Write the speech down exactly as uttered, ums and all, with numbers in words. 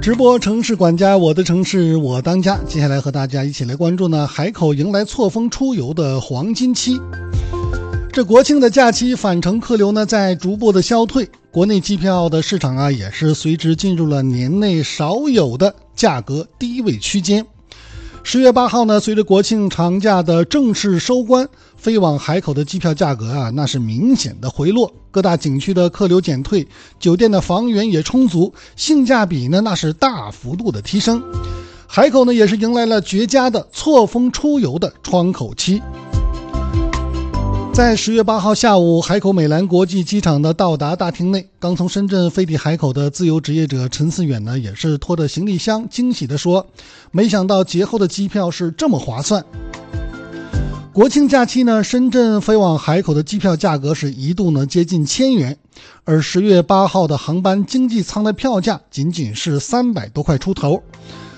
直播城市管家，我的城市我当家。接下来和大家一起来关注呢，海口迎来错峰出游的黄金期。这国庆的假期，返程客流呢在逐步的消退，国内机票的市场啊也是随之进入了年内少有的价格低位区间。十月八号呢，随着国庆长假的正式收官，飞往海口的机票价格啊，那是明显的回落。各大景区的客流减退，酒店的房源也充足，性价比呢那是大幅度的提升。海口呢也是迎来了绝佳的错峰出游的窗口期。在十月八号下午，海口美兰国际机场的到达大厅内，刚从深圳飞抵海口的自由职业者陈思远呢，也是拖着行李箱惊喜地说，没想到节后的机票是这么划算。国庆假期呢，深圳飞往海口的机票价格是一度呢接近千元，而十月八号的航班经济舱的票价仅仅是三百多块出头。